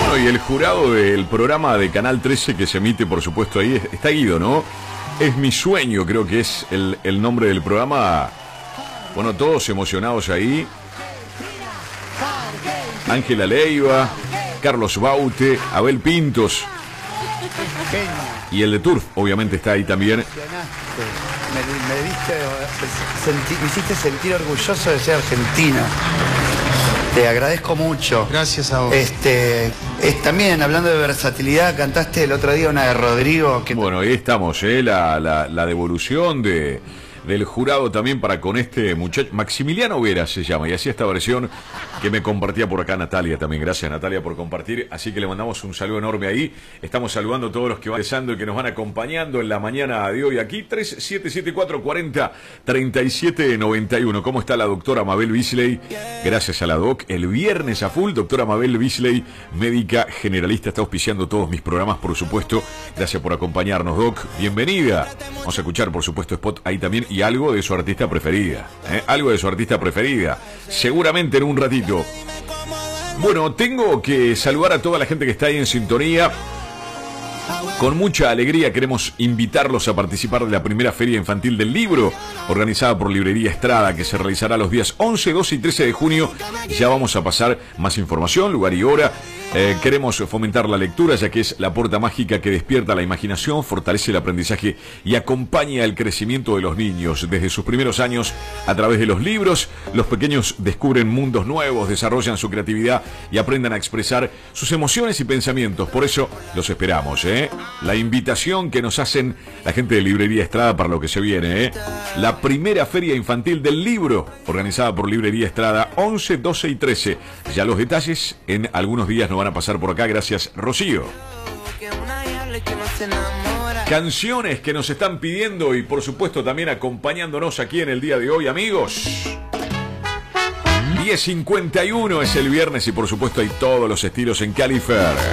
Bueno, y el jurado del programa de Canal 13 que se emite, por supuesto, ahí está Guido, ¿no? Es mi sueño, creo que es el nombre del programa. Bueno, todos emocionados ahí. Ángela Leiva, Carlos Baute, Abel Pintos. Y el de Turf, obviamente, está ahí también. Me hiciste sentir orgulloso de ser argentino. Te agradezco mucho. Gracias a vos. También, hablando de versatilidad, cantaste el otro día una de Rodrigo. Bueno, ahí estamos, la devolución del jurado también para con este muchacho. Maximiliano Vera se llama, y hacía esta versión que me compartía por acá Natalia también. Gracias, Natalia, por compartir. Así que le mandamos un saludo enorme ahí. Estamos saludando a todos los que van empezando y que nos van acompañando en la mañana de hoy aquí. 3774403791. ¿Cómo está la doctora Mabel Bisley? Gracias a la doc. El viernes a full, doctora Mabel Bisley, médica generalista, está auspiciando todos mis programas, por supuesto. Gracias por acompañarnos, doc. Bienvenida. Vamos a escuchar, por supuesto, spot ahí también. Y algo de su artista preferida. Algo de su artista preferida. Seguramente en un ratito. Bueno, tengo que saludar a toda la gente que está ahí en sintonía. Con mucha alegría queremos invitarlos a participar de la primera Feria Infantil del Libro, organizada por Librería Estrada, que se realizará los días 11, 12 y 13 de junio. Ya vamos a pasar más información, lugar y hora. Queremos fomentar la lectura, ya que es la puerta mágica que despierta la imaginación, fortalece el aprendizaje y acompaña el crecimiento de los niños. Desde sus primeros años, a través de los libros, los pequeños descubren mundos nuevos, desarrollan su creatividad y aprenden a expresar sus emociones y pensamientos. Por eso los esperamos, La invitación que nos hacen la gente de Librería Estrada para lo que se viene, La primera Feria Infantil del Libro, organizada por Librería Estrada, 11, 12 y 13. Ya los detalles en algunos días nos van a pasar por acá. Gracias, Rocío. Canciones que nos están pidiendo y por supuesto también acompañándonos aquí en el día de hoy, amigos. 10:51 es el viernes y por supuesto hay todos los estilos en Califer.